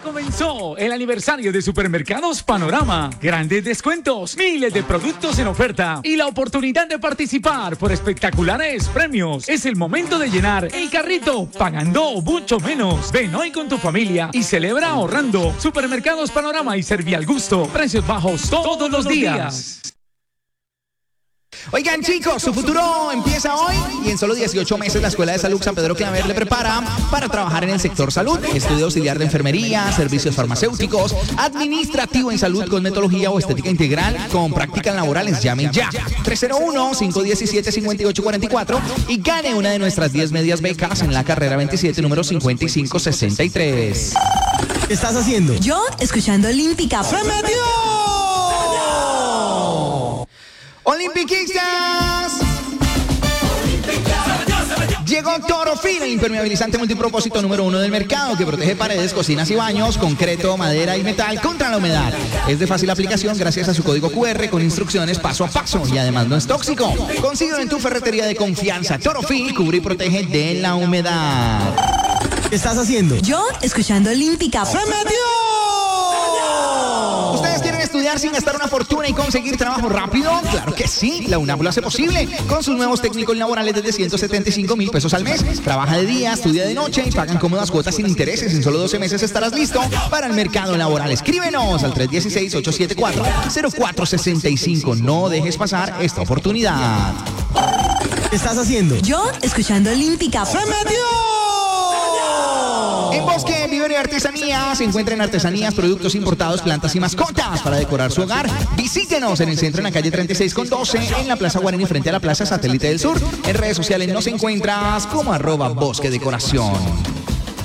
Comenzó el aniversario de Supermercados Panorama. Grandes descuentos, miles de productos en oferta y la oportunidad de participar por espectaculares premios. Es el momento de llenar el carrito pagando mucho menos. Ven hoy con tu familia y celebra ahorrando. Supermercados Panorama y Servial Gusto. Precios bajos todos los días. Oigan, chicos, su futuro empieza hoy y en solo 18 meses la Escuela de Salud San Pedro Claver le prepara para trabajar en el sector salud. Estudio auxiliar de enfermería, servicios farmacéuticos, administrativo en salud, cosmetología o estética integral con prácticas laborales. Llamen ya. 301-517-5844 y gane una de nuestras 10 medias becas en la carrera 27, número 5563. ¿Qué estás haciendo? Yo, escuchando Olímpica. ¡Se metió! ¡Olympiquistas! Llegó Torofil, el impermeabilizante multipropósito número 1 del mercado que protege paredes, cocinas y baños, concreto, madera y metal contra la humedad. Es de fácil aplicación gracias a su código QR con instrucciones paso a paso y además no es tóxico. Consíguelo en tu ferretería de confianza. Torofil cubre y protege de la humedad. ¿Qué estás haciendo? Yo, escuchando Olímpica. ¡Se metió! ¿Ustedes quieren estudiar sin gastar una fortuna y conseguir trabajo rápido? Claro que sí, la UNAM lo hace posible. Con sus nuevos técnicos laborales desde 175,000 pesos al mes. Trabaja de día, estudia de noche y pagan cómodas cuotas sin intereses. En solo 12 meses estarás listo para el mercado laboral. Escríbenos al 316-874-0465. No dejes pasar esta oportunidad. ¿Qué estás haciendo? Yo, escuchando Olímpica. ¡Se metió! En Bosque, Vivero y Artesanías se encuentran artesanías, productos importados, plantas y mascotas para decorar su hogar. Visítenos en el centro en la calle 36 con 12, en la Plaza Guarani frente a la Plaza Satélite del Sur. En redes sociales nos encuentras como @Bosque Decoración.